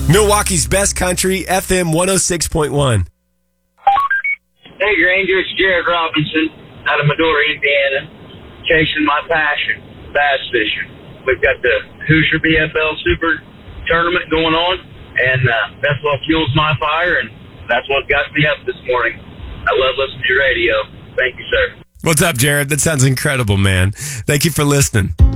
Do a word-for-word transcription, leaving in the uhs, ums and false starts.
Milwaukee's best country, F M one oh six point one. Hey, Granger, it's Jared Robinson out of Medora, Indiana, chasing my passion, bass fishing. We've got the Hoosier B F L Super Tournament going on, and uh, that's what fuels my fire, and that's what got me up this morning. I love listening to your radio. Thank you, sir. What's up, Jared? That sounds incredible, man. Thank you for listening.